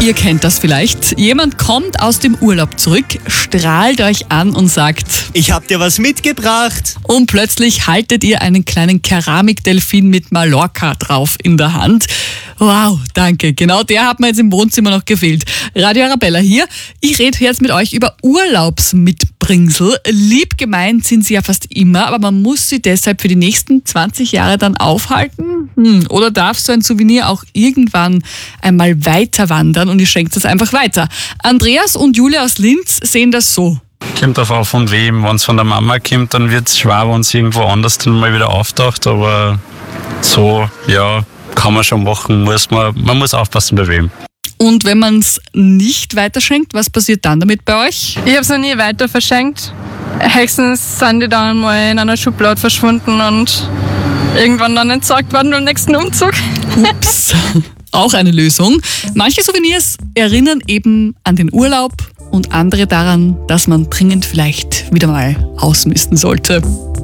Ihr kennt das vielleicht. Jemand kommt aus dem Urlaub zurück, strahlt euch an und sagt: Ich hab dir was mitgebracht. Und plötzlich haltet ihr einen kleinen Keramikdelfin mit Mallorca drauf in der Hand. Wow, danke. Genau der hat mir jetzt im Wohnzimmer noch gefehlt. Radio Arabella hier. Ich rede jetzt mit euch über Urlaubsmitbringsel. Lieb gemeint sind sie ja fast immer, aber man muss sie deshalb für die nächsten 20 Jahre dann aufhalten? Oder darf so ein Souvenir auch irgendwann einmal weiter wandern und ihr schenkt es einfach weiter? Andreas und Julia aus Linz sehen das so. Kommt darauf an, von wem. Wenn es von der Mama kommt, dann wird es schwer, wenn es irgendwo anders dann mal wieder auftaucht. Aber so, ja, kann man schon machen. Man muss aufpassen, bei wem. Und wenn man es nicht weiterschenkt, was passiert dann damit bei euch? Ich habe es noch nie weiter verschenkt. Höchstens sind die dann mal in einer Schublade verschwunden und irgendwann dann entsorgt worden beim nächsten Umzug. Ups, auch eine Lösung. Manche Souvenirs erinnern eben an den Urlaub und andere daran, dass man dringend vielleicht wieder mal ausmisten sollte.